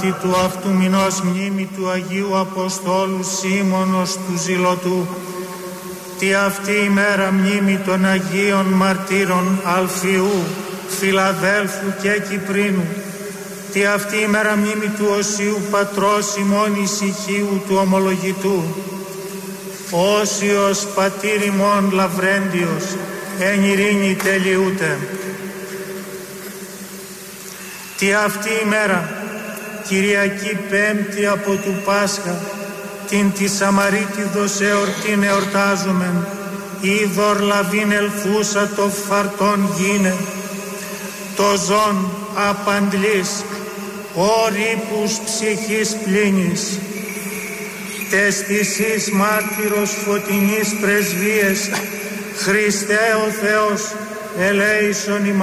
Σαββάτη του αυτού μηνός μνήμη του Αγίου Αποστόλου Σίμωνος του Ζηλωτού, τι αυτή η μέρα μνήμη των Αγίων Μαρτύρων Αλφιού, Φιλαδέλφου και Κυπρίνου, τι αυτή η μέρα μνήμη του Οσίου Πατρός ημών ησυχίου του Ομολογητού, Όσιος Πατήρ ημών Λαυρέντιος, εν ειρήνη τελειούτε. Τι αυτή η μέρα, Κυριακή Πέμπτη από του Πάσχα, την τη Σαμαρίτιδος εορτήν εορτάζομεν, είδωρ λαβήν ελθούσα το φαρτόν γίνε, το ζών απαντλής, ο ρήπους ψυχής πλήνης, τες θυσίς μάρτυρος φωτεινής πρεσβείες, Χριστέ ο Θεός, ελέησον ημάς.